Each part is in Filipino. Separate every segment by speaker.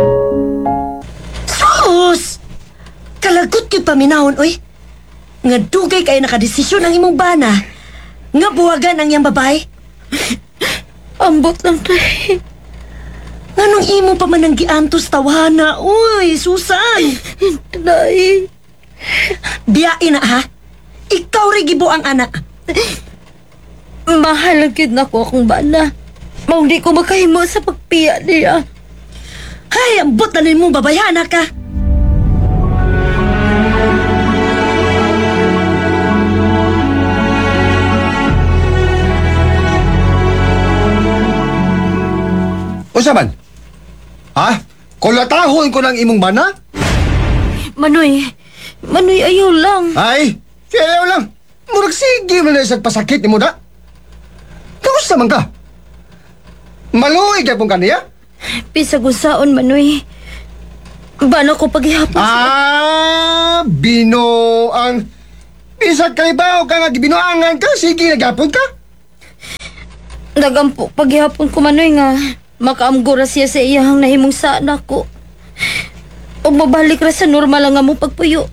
Speaker 1: Sus! Kalagot kay paminahon, oy. Nga dugay kayo nakadesisyon ang imong bana. Nga buwagan ang iyang babae.
Speaker 2: Ambot lang, day.
Speaker 1: Nganong imo pa man ang giantos tawhana, uy, Susan.
Speaker 2: Day.
Speaker 1: Biyain na, ha? Ikaw rin gibo ang anak.
Speaker 2: Mahalagid na ko akong bana. Maung di ko makahimo sa pagpiya niya.
Speaker 1: Ay, ambot na rin mo, babayana ka.
Speaker 3: Unsa man? Ha? Kulatahon ko ng imong bana?
Speaker 2: Manoy, ayaw lang.
Speaker 3: Ay, kaya lang. Murag sige man na isang pasakit ni mo na. Kamusta man ka? Maluoy ka pong kaniya?
Speaker 2: Pisagusaon, Manoy. Bana ko paghihapon
Speaker 3: Binoang. Bisag kay ba o ka nga gibinoangan ka? Sige, nagapon ka?
Speaker 2: Dagampo paghihapon ko, Manoy, nga makaamgura siya sa iyahang nahimong sa anak ko. O mabalik ra sa normal nga mo pagpuyo.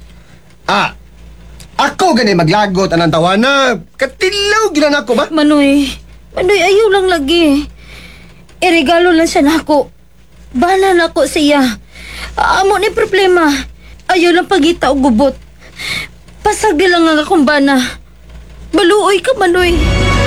Speaker 3: Ako gani maglagot anang tawana. Katilaw ginan ako ba?
Speaker 2: Manoy, ayaw lang lagi. Iregalo lang siya nako. Bala na ko siya. Amo ni problema. Ayaw lang pagita o gubot. Pasag lang ang akong bana. Maluoy ka, Manoy.